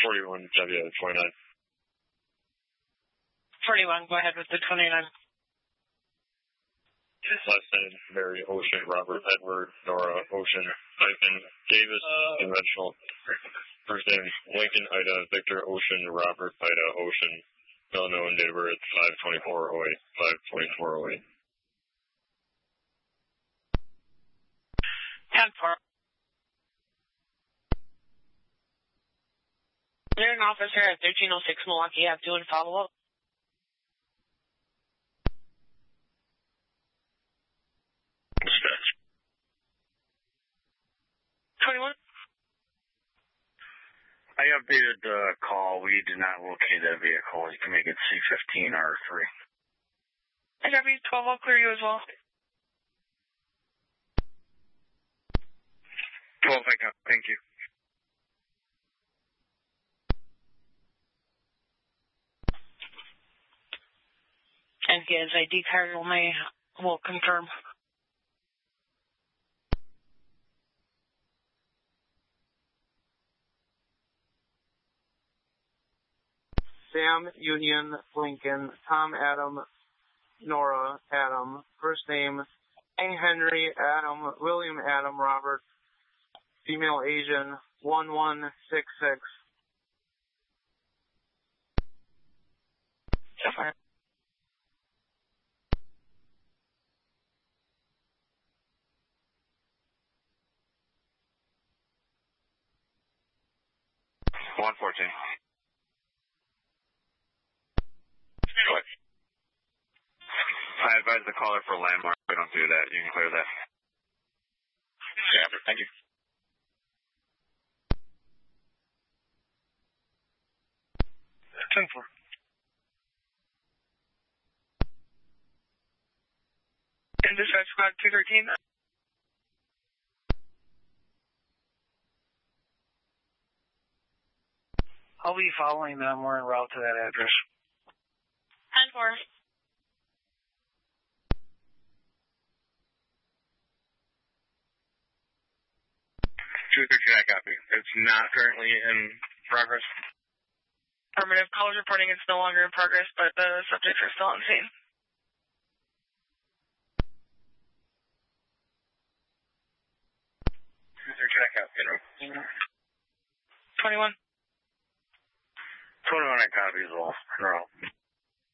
41 W 29. 41, go ahead with the 29. Last name, Mary Ocean, Robert Edward, Nora Ocean, hyphen, Davis, conventional. First name, Lincoln, Ida, Victor Ocean, Robert, Ida, Ocean. No known date of birth, 5/24/08, 5/24/08. 10-4. There's an officer at 1306 Milwaukee Ave doing follow-up. Dispatch. 21. I updated the call. We did not locate that vehicle. You can make it C15 R3. NW12, I'll clear you as well. 12, thank you. And his ID card will confirm. Sam, Union, Lincoln, Tom, Adam, Nora, Adam, first name, Henry, Adam, William, Adam, Robert, female Asian, 1166. So far. $114. Go ahead. I advise the caller for landmark. We don't do that. You can clear that. Yeah, thank you. $10-4. And dispatch squad 213. I'll be following them. We're en route to that address. 10-4. I copy. It's not currently in progress. Affirmative. Callers reporting it's no longer in progress, but the subjects are still on scene. 21. 21 I copy as well.